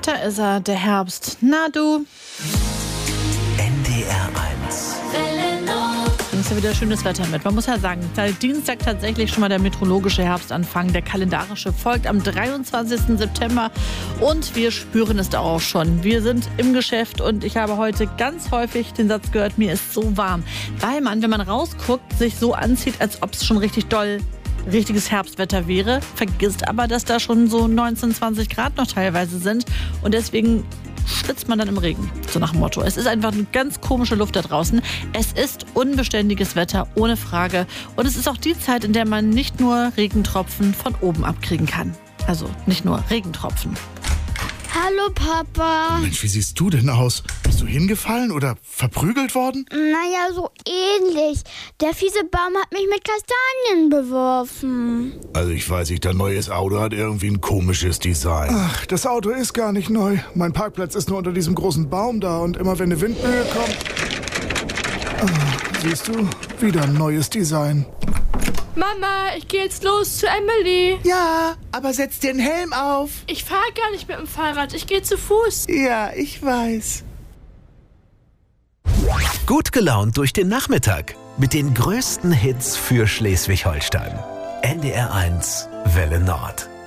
Da ist er, der Herbst. Na du? NDR 1. Das ist ja wieder schönes Wetter mit. Man muss ja sagen, seit Dienstag tatsächlich schon mal der meteorologische Herbstanfang. Der kalendarische folgt am 23. September und wir spüren es da auch schon. Wir sind im Geschäft und ich habe heute ganz häufig den Satz gehört, mir ist so warm. Weil man, wenn man rausguckt, sich so anzieht, als ob es schon richtig doll richtiges Herbstwetter wäre, vergisst aber, dass da schon so 19, 20 Grad noch teilweise sind und deswegen schwitzt man dann im Regen, so nach dem Motto. Es ist einfach eine ganz komische Luft da draußen. Es ist unbeständiges Wetter, ohne Frage. Und es ist auch die Zeit, in der man nicht nur Regentropfen von oben abkriegen kann. Also nicht nur Regentropfen. Hallo Papa. Mensch, wie siehst du denn aus? Bist du hingefallen oder verprügelt worden? Naja, so ähnlich. Der fiese Baum hat mich mit Kastanien beworfen. Also ich weiß nicht, dein neues Auto hat irgendwie ein komisches Design. Ach, das Auto ist gar nicht neu. Mein Parkplatz ist nur unter diesem großen Baum da und immer wenn eine Windböe kommt... siehst du, wieder ein neues Design. Mama, ich gehe jetzt los zu Emily. Ja, aber setz den Helm auf. Ich fahre gar nicht mit dem Fahrrad, ich gehe zu Fuß. Ja, ich weiß. Gut gelaunt durch den Nachmittag mit den größten Hits für Schleswig-Holstein. NDR 1 Welle Nord.